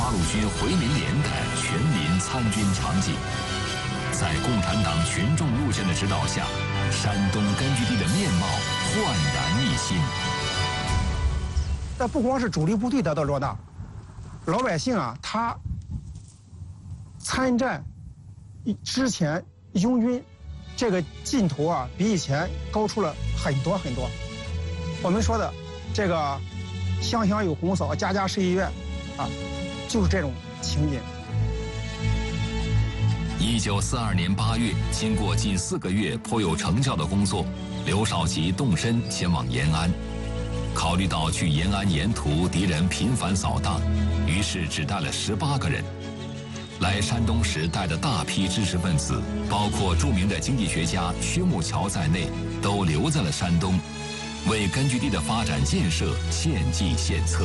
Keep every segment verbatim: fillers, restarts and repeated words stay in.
八路军回民连的全民参军场景。在共产党群众路线的指导下，山东根据地的面貌焕然一新。 但不光是主力部队得到壮大，老百姓啊，他参战之前拥军这个劲头啊，比以前高出了很多很多。我们说的这个乡乡有红嫂，家家是医院啊，就是这种情景。 一九四二年八月，经过近四个月颇有成效的工作，刘少奇动身前往延安。考虑到去延安沿途敌人频繁扫荡，于是只带了十八个人。来山东时带的大批知识分子，包括著名的经济学家薛木桥在内，都留在了山东，为根据地的发展建设献计献策。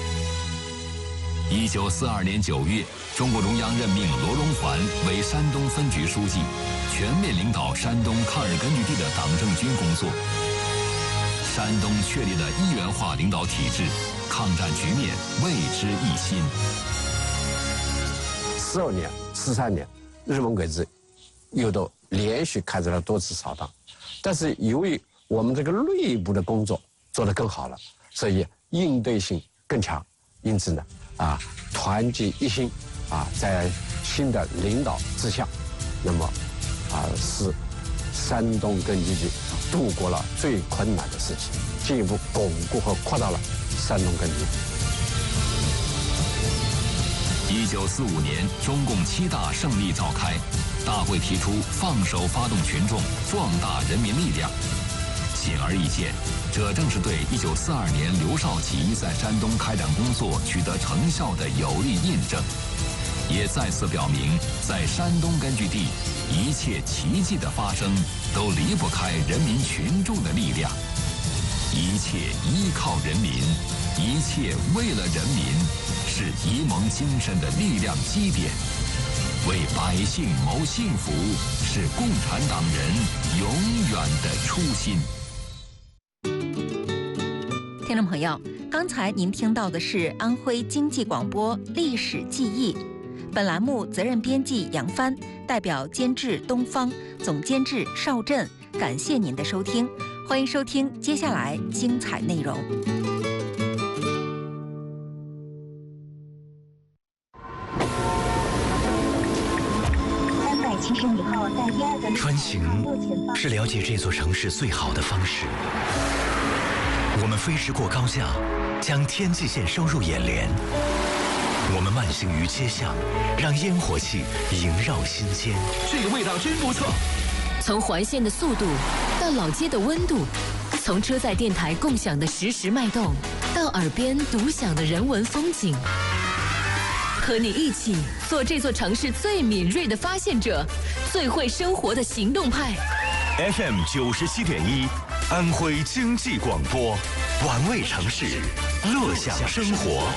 一九四二年九月，中共中央任命罗荣桓为山东分局书记，全面领导山东抗日根据地的党政军工作。山东确立了一元化领导体制，抗战局面为之一新。 四二年、四三年，日本鬼子又都连续开展了多次扫荡，但是由于我们这个内部的工作做得更好了，所以应对性更强，因此呢，啊，团结一心，啊，在新的领导之下，那么，啊，使山东根据地度过了最困难的时期，进一步巩固和扩大了山东根据地。 一九四五年，中共七大胜利召开，大会提出放手发动群众，壮大人民力量。显而易见，这正是对一九四二年刘少奇在山东开展工作取得成效的有力印证，也再次表明，在山东根据地，一切奇迹的发生都离不开人民群众的力量。一切依靠人民，一切为了人民，是沂蒙精神的力量基点。为百姓谋幸福，是共产党人永远的初心。 听众朋友，刚才您听到的是安徽经济广播历史记忆。本栏目责任编辑杨帆，代表监制东方，总监制邵振，感谢您的收听，欢迎收听接下来精彩内容。 穿行是了解这座城市最好的方式。我们飞驰过高架，将天际线收入眼帘。我们慢行于街巷，让烟火气萦绕心间。 这个味道真不错。 从环线的速度到老街的温度，从车载电台共享的实时脉动，到耳边独享的人文风景。和你一起做这座城市最敏锐的发现者，最会生活的行动派。 F M 九十七点一，安徽经济广播，玩味城市，乐享生活。